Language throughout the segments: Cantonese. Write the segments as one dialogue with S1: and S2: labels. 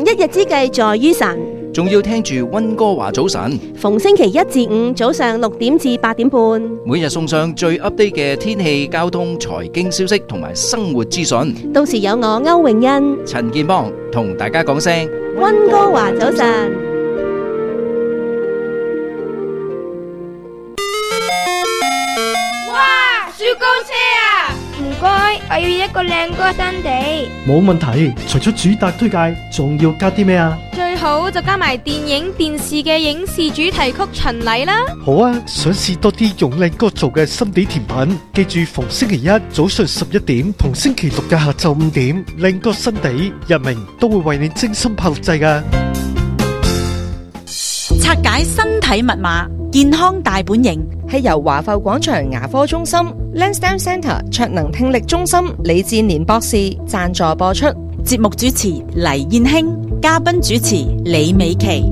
S1: 一日之計在於晨，
S2: 仲要聽住溫哥華早晨，
S1: 逢星期一至五早上6點至8點半，
S2: 每日送上最 update 嘅天氣、交通、財經消息同埋生活資訊。
S1: 到時有我歐詠欣、
S2: 陳健邦同大家講聲
S1: 溫哥華早晨。
S3: 哇！雪糕車啊！唔該，我要一個靚哥新地。
S4: 冇問題，除咗主打推介，仲要加啲咩啊？
S3: 最好就加埋電影、電視嘅影視主題曲巡禮啦。
S4: 好啊，想試多啲用靚哥做嘅心地甜品，記住逢星期一早上11點同星期六嘅下晝5點，靚哥新地日明都會為你精心炮製㗎。
S5: 拆解身體密碼，健康大本營，
S6: 係由華埠廣場牙科中心 Lansdowne Centre 卓能聽力中心李志年博士贊助播出。
S5: 節目主持黎燕卿，嘉賓主持李美琪。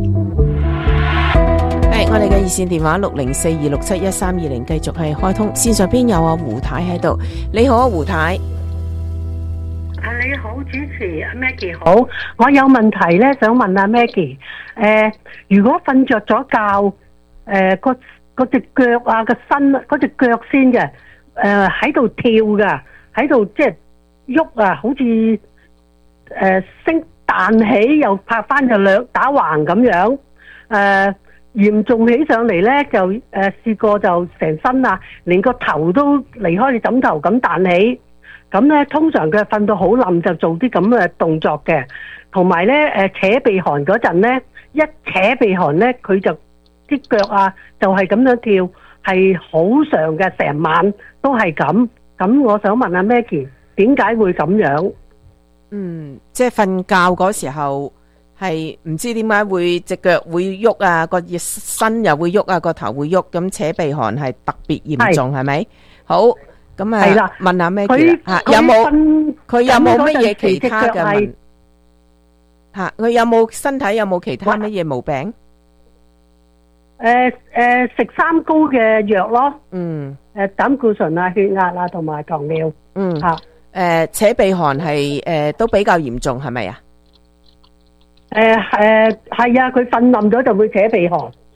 S7: 我哋嘅熱線電話60426713220繼續係開通，線上邊有胡太喺度。你好，胡太。
S8: 你好，主持 Maggie 好，我有問題咧，想問阿 Maggie，如果瞓着咗覺，嗰隻腳啊個身，嗰隻腳先嘅，喺度跳噶，喺度即係喐啊，好似升彈起又拍翻就兩打橫咁樣，嚴重起上嚟咧就試過就成身啊，連個頭都離開你枕頭咁彈起。咁咧，通常佢瞓到好冧就做啲咁嘅動作嘅，同埋咧扯鼻鼾嗰陣咧，一扯鼻鼾咧，佢就啲腳啊就係咁樣跳，係好長嘅，成晚都係咁。咁我想問下 Maggie，點解會咁樣？
S7: 即係瞓覺嗰時候係唔知點解會隻腳會喐啊，個身又會喐啊，個頭會喐，咁扯鼻鼾係特別嚴重，係咪？好。咁啊，問下咩？有冇佢有冇乜嘢其他嘅問？佢有冇身體有冇其他乜嘢毛病？
S8: 食三高嘅藥咯。膽固醇啊、血壓啊同埋糖尿。
S7: 扯鼻鼾係都比較嚴重，係咪啊？
S8: 係啊，佢瞓冧咗就會扯鼻鼾。